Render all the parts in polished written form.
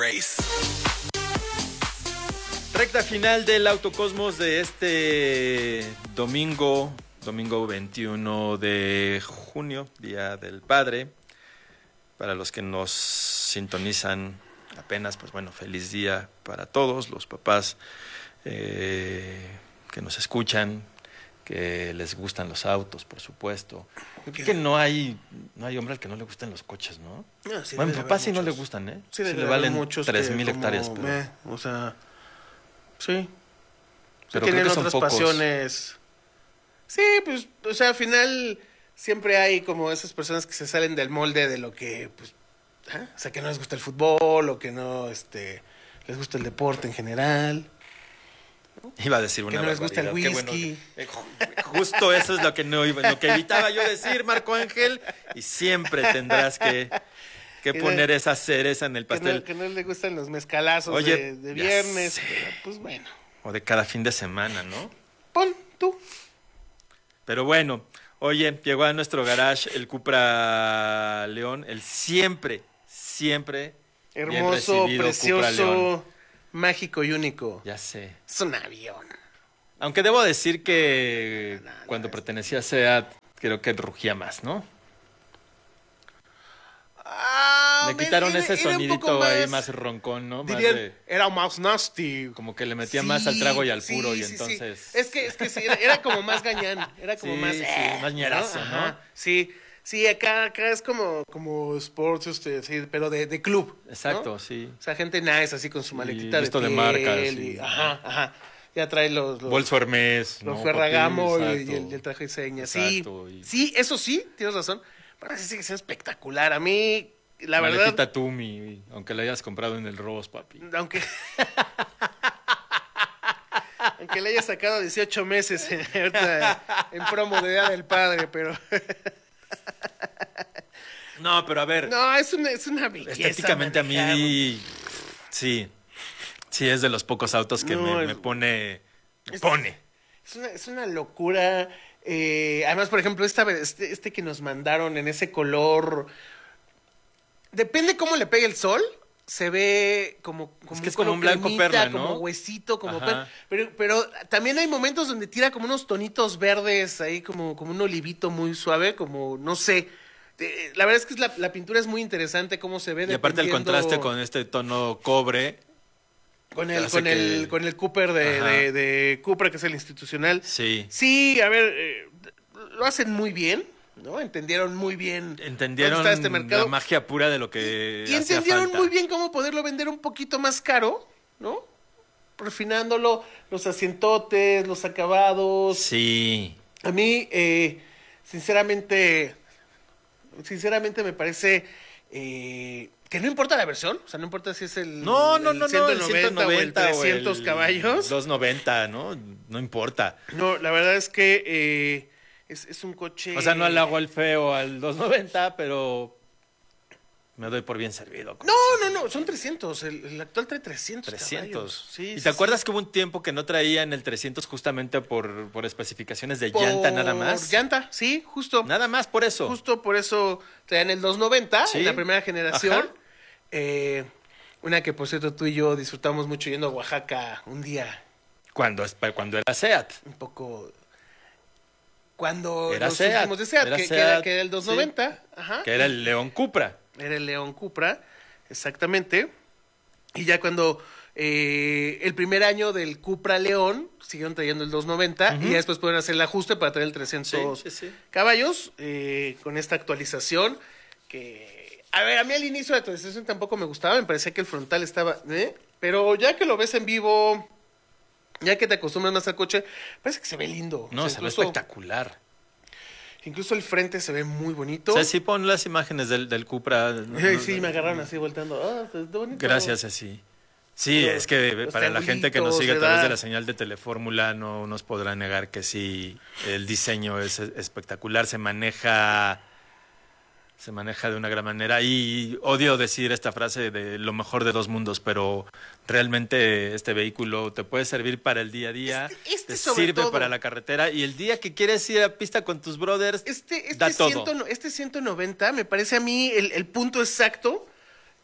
Race. Recta final del Autocosmos de este domingo 21 de junio, Día del Padre. Para los que nos sintonizan apenas, pues bueno, feliz día para todos los papás que nos escuchan, que les gustan los autos, por supuesto. Que no hay hombre al que no le gusten los coches, ¿no? No, sí, bueno, papá sí no le gustan, ¿eh? Sí, le valen 3,000 hectáreas. Pero... o sea, sí. Pero tienen creo que son otras pocos. Pasiones. Sí, pues, o sea, al final siempre hay como esas personas que se salen del molde de lo que, pues, o sea, que no les gusta el fútbol o que no, les gusta el deporte en general. Iba a decir una que no les gusta el barbaridad. whisky. Qué bueno. Justo eso es lo que lo que evitaba yo decir, Marco Ángel, y siempre tendrás que poner esa cereza en el pastel. Que no le gustan los mezcalazos. Oye, de viernes, pero pues bueno. O de cada fin de semana, ¿no? Pon tú. Pero bueno, oye, llegó a nuestro garage el Cupra León, el siempre bien hermoso, recibido Cupra León. precioso, mágico y único. Ya sé. Es un avión. Aunque debo decir que cuando pertenecía a SEAT, creo que rugía más, ¿no? Le quitaron ese sonidito ahí más roncón, ¿no? Dirían, más era más nasty. como que le metía más al trago y al puro, y sí, entonces... Sí. Es que sí, era como más gañán, era como más... más ñerazo, ¿no? Ajá, sí, acá es como sports, sí, pero de club. Exacto, ¿no? sí. O sea, gente nice, así con su maletita visto de de piel. marca, Y, sí. ajá. Ya trae los Bolso Hermes, los ¿no? Ferragamo Papi, y el traje de señas. Exacto, Sí, eso sí, tienes razón. Pero sí sigue siendo espectacular. A mí, la Maletita verdad... Tumi, aunque la hayas comprado en el Ross, papi. Aunque le haya sacado 18 meses en promo de Día del Padre, pero... No, pero a ver. No, es una belleza. Estéticamente manejar. a mí, sí, es de los pocos autos que No, me pone. Es una locura. Además, por ejemplo, este que nos mandaron en ese color... Depende cómo le pegue el sol. Se ve como Es que es como un blanco cremita, perla, ¿no? como huesito, como Ajá. pero también hay momentos donde tira como unos tonitos verdes ahí, como un olivito muy suave, como, no sé. La verdad es que la pintura es muy interesante cómo se ve. Y aparte el contraste con este tono cobre. Con hace el Cooper de Cupra, que es el institucional. Sí. Sí, a ver, lo hacen muy bien, ¿no? Entendieron muy bien Entendieron dónde está este mercado. la magia pura de lo que Y hacía entendieron falta. muy bien cómo poderlo vender un poquito más caro, ¿no? Refinándolo, los asientotes, los acabados. Sí. A mí, sinceramente me parece que no importa la versión. O sea, no importa si es el 190 o el 300 caballos. 290, ¿no? No importa. No, la verdad es que es un coche... O sea, no le hago el feo al 290, pero me doy por bien servido. No, son 300. El actual trae 300 caballos. Sí, ¿Y te acuerdas que hubo un tiempo que no traían el 300 justamente por especificaciones de llanta nada más? Por llanta, sí, justo. Nada más por eso. Justo por eso traían el 290, Sí. en la primera generación. Ajá. Una que, por cierto, tú y yo disfrutamos mucho yendo a Oaxaca un día. Cuando era SEAT. Un poco... Cuando Era los SEAT, últimos de SEAT, era que SEAT, era el 290. sí. Ajá. Que era el León Cupra. Era el León Cupra, exactamente. Y ya cuando el primer año del Cupra León, siguieron trayendo el 290 y ya después pueden hacer el ajuste para traer el 300 Sí. caballos con esta actualización que... A ver, a mí al inicio de la actualización tampoco me gustaba, me parecía que el frontal estaba... Pero ya que lo ves en vivo, ya que te acostumbras más al coche, parece que se ve lindo. No, O sea, se ve espectacular. Incluso el frente se ve muy bonito. O sea, sí pon las imágenes del Cupra. Sí, me agarraron así volteando. Está bonito. Gracias, así. Sí, Pero es que los para la gente que nos triangulitos, sigue a través ¿verdad? de la señal de Telefórmula no nos podrá negar que sí, el diseño es espectacular, se maneja de una gran manera y odio decir esta frase de lo mejor de dos mundos, pero realmente este vehículo te puede servir para el día a día, te sobre sirve todo. para la carretera y el día que quieres ir a pista con tus brothers, da todo. Este 190 me parece a mí el punto exacto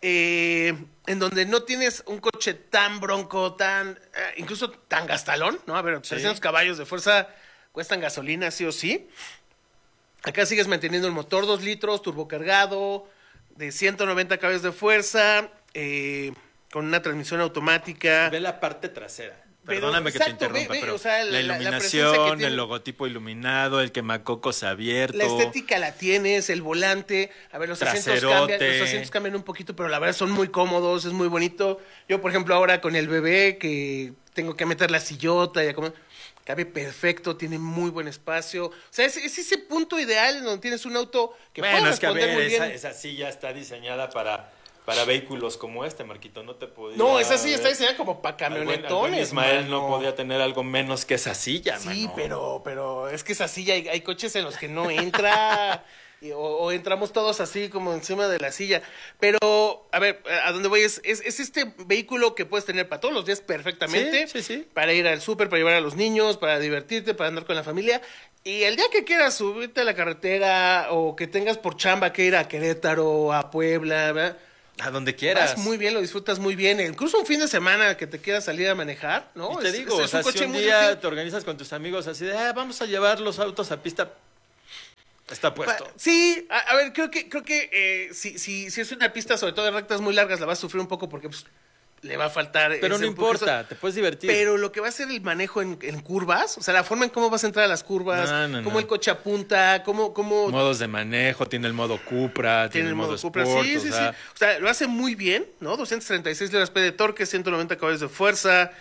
en donde no tienes un coche tan bronco, incluso tan gastalón, ¿no? A ver, Sí. 300 caballos de fuerza cuestan gasolina, sí o sí. Acá sigues manteniendo el motor 2 litros, turbocargado, de 190 caballos de fuerza, con una transmisión automática. Ve la parte trasera. Pero, Perdóname que exacto, te interrumpa, ve, pero o sea, la la presencia que iluminación, tiene. el logotipo iluminado, el quemacocos abierto. La estética la tienes, el volante. A ver, los Traserote. asientos cambian un poquito, pero la verdad son muy cómodos, es muy bonito. Yo, por ejemplo, ahora con el bebé, que tengo que meter la sillota y a comer, cabe perfecto, tiene muy buen espacio. O sea, es ese punto ideal en donde tienes un auto que puede Bueno, es que a responder ver, muy bien. esa silla está diseñada para vehículos como este, Marquito. No te podía... No, esa silla está diseñada como para Al buen camionetones. Ismael mano. no podía tener algo menos que esa silla, Sí, mano. pero es que esa silla, hay coches en los que no entra, o entramos todos así como encima de la silla. Pero, a ver, a dónde voy es este vehículo que puedes tener para todos los días perfectamente. Sí, sí, sí. Para ir al súper, para llevar a los niños, para divertirte, para andar con la familia. Y el día que quieras subirte a la carretera o que tengas por chamba que ir a Querétaro, a Puebla, ¿verdad? A donde quieras. Vas muy bien, lo disfrutas muy bien. Incluso un fin de semana que te quieras salir a manejar, ¿no? Y te digo, o sea, si un muy día útil. te organizas con tus amigos así de, vamos a llevar los autos a pista, está puesto. Sí, a ver, creo que si es una pista, sobre todo de rectas muy largas, la vas a sufrir un poco porque pues, le va a faltar. Pero ese no empuje. importa, te puedes divertir. Pero lo que va a ser el manejo en curvas, o sea, la forma en cómo vas a entrar a las curvas, No. cómo el coche apunta, cómo Modos de manejo, tiene el modo Cupra, tiene el modo Cupra. Sport, Sí. O sea, lo hace muy bien, ¿no? 236 libras-pie de torque, 190 caballos de fuerza,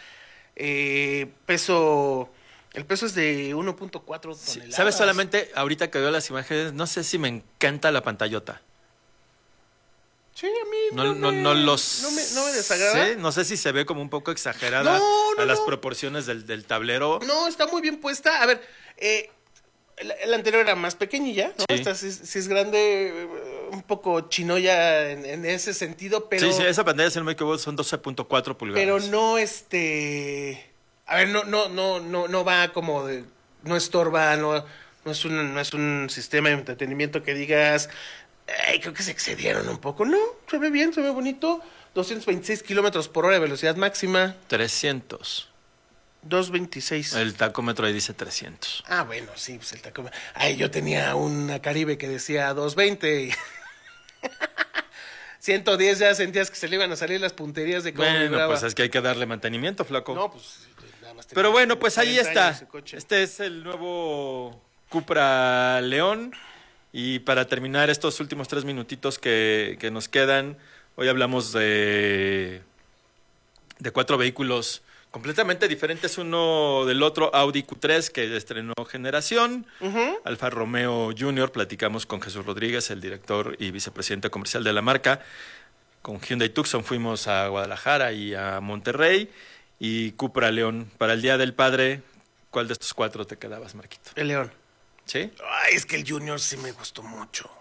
peso... El peso es de 1.4 toneladas. ¿Sabes? Solamente ahorita que veo las imágenes, no sé si me encanta la pantallota. Sí, a mí No me desagrada. sé, no sé si se ve como un poco exagerada No, a las no. proporciones del tablero. No, está muy bien puesta. A ver, la anterior era más pequeñilla, ¿no? Sí. Esta sí es grande, un poco chinoya en ese sentido, pero... Sí, esa pantalla, si no me equivoco, son 12.4 pulgadas. Pero no, a ver, no va como de... No estorba, no es un sistema de entretenimiento que digas... Ay, creo que se excedieron un poco. No, se ve bien, se ve bonito. 226 kilómetros por hora de velocidad máxima. 300. 226. El tacómetro ahí dice 300. Ah, bueno, sí, pues el tacómetro. Ay, yo tenía una Caribe que decía 220 y 110 ya sentías que se le iban a salir las punterías de cómo Bueno, vibraba. pues es que hay que darle mantenimiento, flaco. No, pues nada más tenía Pero bueno, pues ahí 40 está. años ese coche. Este es el nuevo Cupra León. Y para terminar estos últimos 3 minutitos que nos quedan, hoy hablamos de 4 vehículos completamente diferentes uno del otro. Audi Q3, que estrenó generación. Alfa Romeo Junior, platicamos con Jesús Rodríguez, el director y vicepresidente comercial de la marca. Con Hyundai Tucson fuimos a Guadalajara y a Monterrey. Y Cupra León. Para el Día del Padre, ¿cuál de estos 4 te quedabas, Marquito? El León. ¿Sí? Ay, es que el Junior sí me gustó mucho.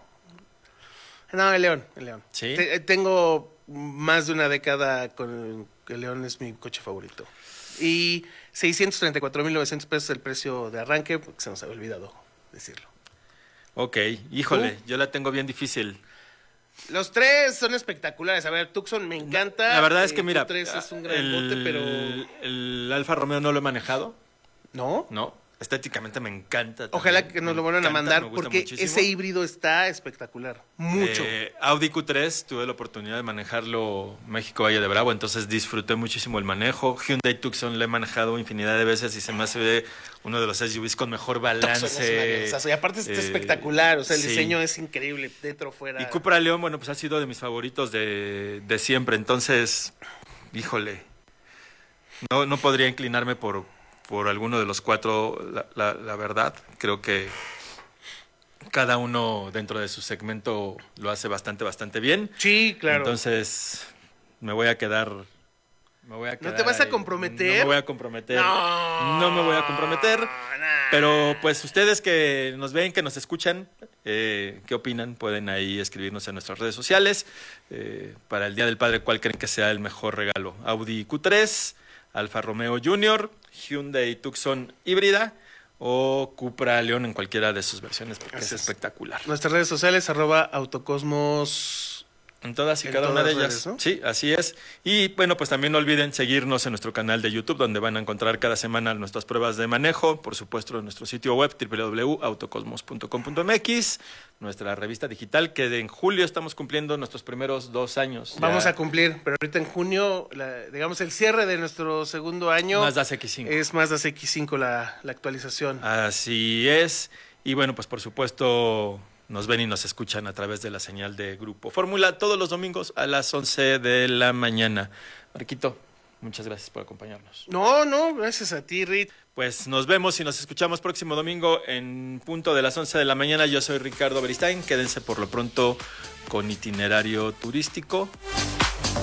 No, el León. ¿Sí? Tengo más de una década con el León, es mi coche favorito. Y 634,900 pesos el precio de arranque, porque se nos había olvidado decirlo. Ok, híjole, yo la tengo bien difícil. Los 3 son espectaculares. A ver, Tucson me encanta. La verdad es que, mira, 3 es un gran bote, pero... el Alfa Romeo no lo he manejado, ¿No? ¿no? Estéticamente me encanta. Ojalá también, que nos me lo vuelvan a encanta, mandar, me gusta porque muchísimo. ese híbrido está espectacular. Mucho. Audi Q3, tuve la oportunidad de manejarlo México Valle de Bravo, entonces disfruté muchísimo el manejo. Hyundai Tucson lo he manejado infinidad de veces y se me hace uno de los SUVs con mejor Tucson es una balance. lanzazo. Y aparte está espectacular, o sea, el sí. diseño es increíble, dentro, fuera. Y Cupra León, bueno, pues ha sido de mis favoritos de siempre, entonces, híjole, no podría inclinarme por alguno de los 4, la verdad. Creo que cada uno dentro de su segmento lo hace bastante bien. Sí, claro. Entonces, me voy a quedar... ¿No te vas a ahí. comprometer? No me voy a comprometer. No. No me voy a comprometer. Nah. Pero pues ustedes que nos ven, que nos escuchan, ¿qué opinan? Pueden ahí escribirnos en nuestras redes sociales. Para el Día del Padre, ¿cuál creen que sea el mejor regalo? Audi Q3, Alfa Romeo Junior, Hyundai Tucson híbrida o Cupra León en cualquiera de sus versiones, porque es espectacular. Nuestras redes sociales, @autocosmos En todas y En cada una todas de redes, ellas. ¿no? Sí, así es. Y bueno, pues también no olviden seguirnos en nuestro canal de YouTube, donde van a encontrar cada semana nuestras pruebas de manejo. Por supuesto, en nuestro sitio web, www.autocosmos.com.mx. Nuestra revista digital, que en julio estamos cumpliendo nuestros primeros 2 años. Vamos Ya. a cumplir, pero ahorita en junio, digamos, el cierre de nuestro segundo año Mazda CX-5. es Mazda CX-5 la actualización. Así es. Y bueno, pues por supuesto nos ven y nos escuchan a través de la señal de Grupo Fórmula todos los domingos a las 11 de la mañana. Marquito, muchas gracias por acompañarnos. No, gracias a ti, Rit. Pues nos vemos y nos escuchamos próximo domingo en punto de las 11 de la mañana. Yo soy Ricardo Beristain. Quédense por lo pronto con Itinerario Turístico.